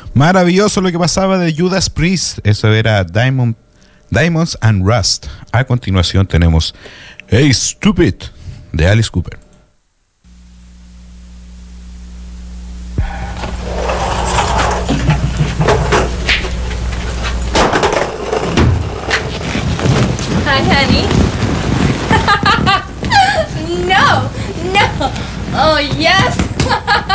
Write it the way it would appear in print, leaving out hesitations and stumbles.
Maravilloso lo que pasaba de Judas Priest. Eso era Diamonds and Rust. A continuación tenemos Hey Stupid de Alice Cooper. Hi, honey. No. Oh, yes.